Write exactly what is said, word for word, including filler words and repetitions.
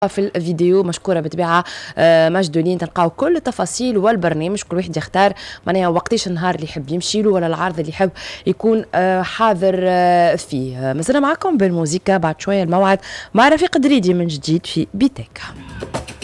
في الفيديو مشكورة بالطبيعة آه، مجدولين تلقاو كل التفاصيل والبرنامج، كل واحد يختار معناها وقتاش النهار اللي يحب يمشي له ولا العرض اللي يحب يكون آه، حاضر آه، فيه. مازلنا معكم بالموسيقى، بعد شوية الموعد مع رفيق دريدي من جديد في بيتك.